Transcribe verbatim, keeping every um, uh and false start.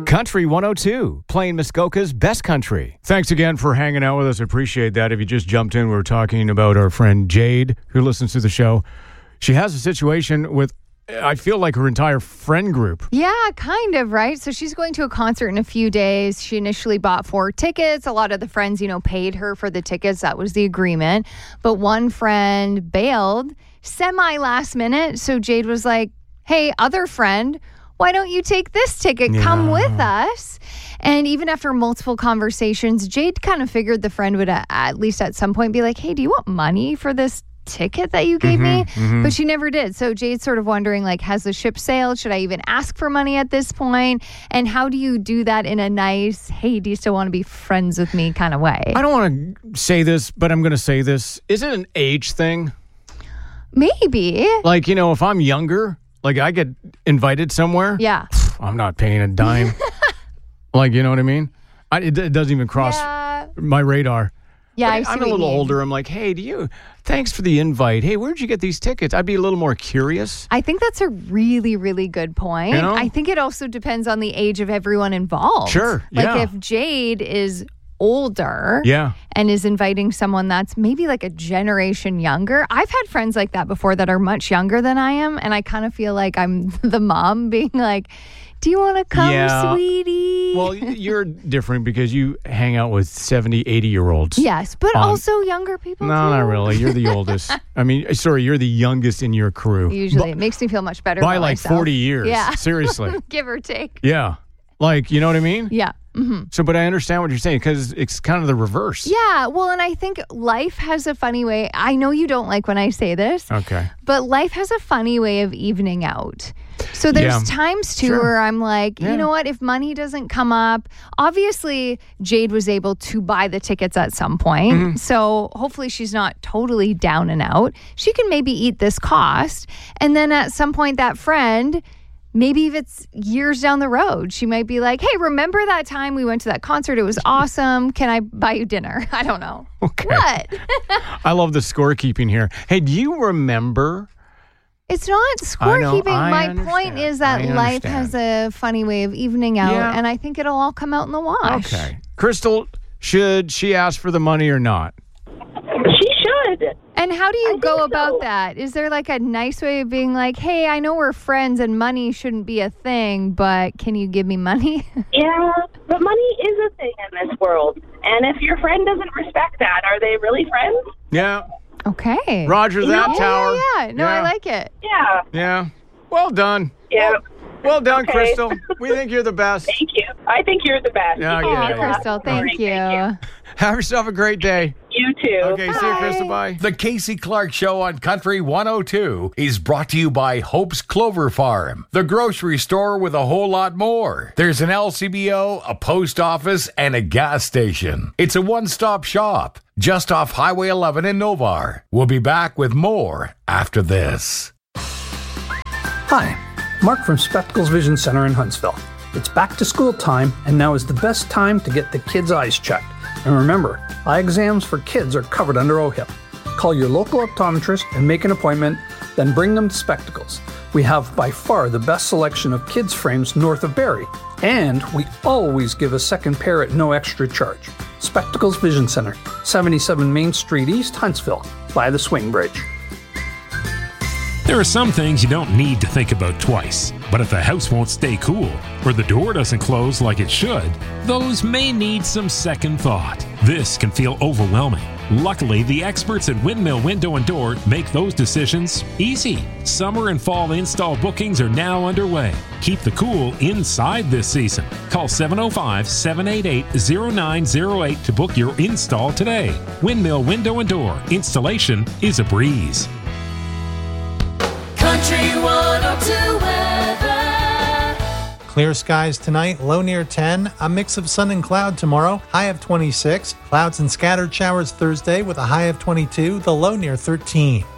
Country one oh two, playing Muskoka's best country. Thanks again for hanging out with us. Appreciate that. If you just jumped in, we were talking about our friend Jade, who listens to the show. She has a situation with, I feel like, her entire friend group. Yeah, kind of, right? So she's going to a concert in a few days. She initially bought four tickets. A lot of the friends, you know, paid her for the tickets. That was the agreement. But one friend bailed semi last minute. So Jade was like, hey, other friend, why don't you take this ticket? Yeah. Come with us. And even after multiple conversations, Jade kind of figured the friend would uh, at least at some point be like, hey, do you want money for this ticket that you gave mm-hmm, me? Mm-hmm. But she never did. So Jade's sort of wondering, like, has the ship sailed? Should I even ask for money at this point? And how do you do that in a nice, hey, do you still want to be friends with me kind of way? I don't want to say this, but I'm going to say this. Is it an age thing? Maybe. Like, you know, if I'm younger, like I get invited somewhere. Yeah. I'm not paying a dime. Like, you know what I mean? I, it, it doesn't even cross yeah. my radar. Yeah, I I'm see a what little you mean. older. I'm like, hey, do you, thanks for the invite. Hey, where'd you get these tickets? I'd be a little more curious. I think that's a really, really good point. You know? I think it also depends on the age of everyone involved. Sure, Like yeah. if Jade is older yeah. and is inviting someone that's maybe like a generation younger. I've had friends like that before that are much younger than I am. And I kind of feel like I'm the mom being like, do you want to come, yeah. sweetie? Well, you're different because you hang out with seventy, eighty-year-olds. Yes, but um, also younger people, No, too. not really. You're the oldest. I mean, sorry, you're the youngest in your crew. Usually. By, it makes me feel much better By about like myself. forty years. Yeah. Seriously. Give or take. Yeah. Like, you know what I mean? Yeah. Mm-hmm. So, but I understand what you're saying because it's kind of the reverse. Yeah. Well, and I think life has a funny way. I know you don't like when I say this. Okay. But life has a funny way of evening out. So there's Yeah. times, too, Sure. where I'm like, Yeah. you know what? If money doesn't come up, obviously Jade was able to buy the tickets at some point. Mm-hmm. So hopefully she's not totally down and out. She can maybe eat this cost. And then at some point, that friend, maybe if it's years down the road, she might be like, hey, remember that time we went to that concert? It was awesome. Can I buy you dinner? I don't know. Okay. What? I love the scorekeeping here. Hey, do you remember? It's not scorekeeping. I My understand. point is that I life understand. has a funny way of evening out, Yeah. and I think it'll all come out in the wash. Okay. Crystal, should she ask for the money or not? She should. And how do you I go think about so. that? Is there like a nice way of being like, hey, I know we're friends and money shouldn't be a thing, but can you give me money? Yeah, but money is a thing in this world. And if your friend doesn't respect that, are they really friends? Yeah. Okay. Roger that, yeah, Tower. Yeah, yeah. No, I like it. Yeah. Yeah. Well done. Yeah. Well, well done, Okay. Crystal. We think you're the best. Thank you. I think you're the best. Yeah, You yeah, Oh, did a yeah. lot Crystal, for thank me. you. Thank Have yourself a great day. you. You too. Okay, see you, Crystal. Bye. The Casey Clark Show on Country one oh two is brought to you by Hope's Clover Farm, the grocery store with a whole lot more. There's an L C B O, a post office, and a gas station. It's a one-stop shop just off Highway eleven in Novar. We'll be back with more after this. Hi, Mark from Spectacles Vision Center in Huntsville. It's back to school time, and now is the best time to get the kids' eyes checked. And remember, eye exams for kids are covered under O H I P. Call your local optometrist and make an appointment, then bring them to Spectacles. We have by far the best selection of kids' frames north of Barrie, and we always give a second pair at no extra charge. Spectacles Vision Center, seventy-seven Main Street East, Huntsville, by the Swing Bridge. There are some things you don't need to think about twice, but if the house won't stay cool or the door doesn't close like it should, those may need some second thought. This can feel overwhelming. Luckily, the experts at Windmill Window and Door make those decisions easy. Summer and fall install bookings are now underway. Keep the cool inside this season. Call seven oh five, seven eight eight, oh nine oh eight to book your install today. Windmill Window and Door. Installation is a breeze. Country one oh two weather. Clear skies tonight, low near ten. A mix of sun and cloud tomorrow, high of twenty-six. Clouds and scattered showers Thursday with a high of twenty-two, the low near thirteen.